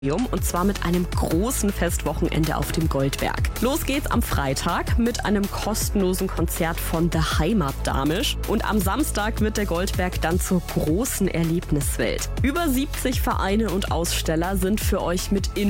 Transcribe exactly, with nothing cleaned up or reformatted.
Und zwar mit einem großen Festwochenende auf dem Goldberg. Los geht's am Freitag mit einem kostenlosen Konzert von The Heimat Damisch. Und am Samstag wird der Goldberg dann zur großen Erlebniswelt. Über siebzig Vereine und Aussteller sind für euch mit in